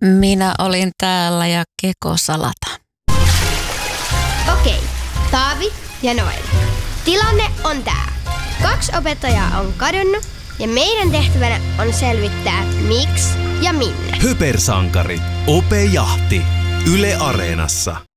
Minä olin täällä ja Keko salata. Okei, Taavi ja Noel. Tilanne on tää. 2 opettajaa on kadonnut ja meidän tehtävänä on selvittää miksi ja minne. Hypersankarit. Ope Jahti. Yle Areenassa.